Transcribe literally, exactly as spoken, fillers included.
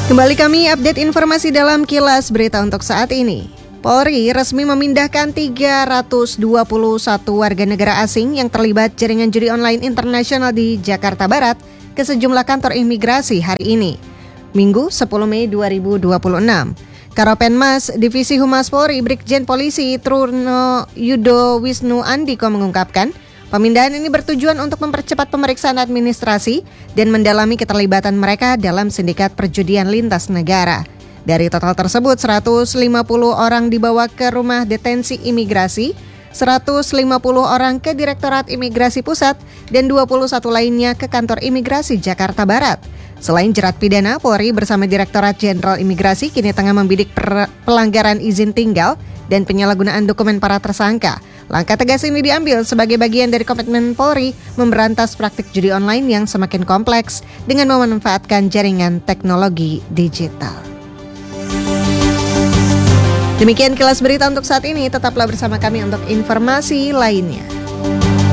Kembali kami update informasi dalam Kilas Berita untuk saat ini. Polri resmi memindahkan tiga ratus dua puluh satu warga negara asing yang terlibat jaringan judi online internasional di Jakarta Barat ke sejumlah kantor imigrasi hari ini, Minggu sepuluh Mei dua ribu dua puluh enam. Karopenmas Divisi Humas Polri Brigjen Polisi Truno Yudo Wisnu Andiko mengungkapkan, pemindahan ini bertujuan untuk mempercepat pemeriksaan administrasi dan mendalami keterlibatan mereka dalam sindikat perjudian lintas negara. Dari total tersebut, seratus lima puluh orang dibawa ke rumah detensi imigrasi, seratus lima puluh orang ke Direktorat Imigrasi Pusat, dan dua puluh satu lainnya ke Kantor Imigrasi Jakarta Barat. Selain jerat pidana, Polri bersama Direktorat Jenderal Imigrasi kini tengah membidik per- pelanggaran izin tinggal dan penyalahgunaan dokumen para tersangka. Langkah tegas ini diambil sebagai bagian dari komitmen Polri memberantas praktik judi online yang semakin kompleks dengan memanfaatkan jaringan teknologi digital. Demikian Kilas Berita untuk saat ini, tetaplah bersama kami untuk informasi lainnya.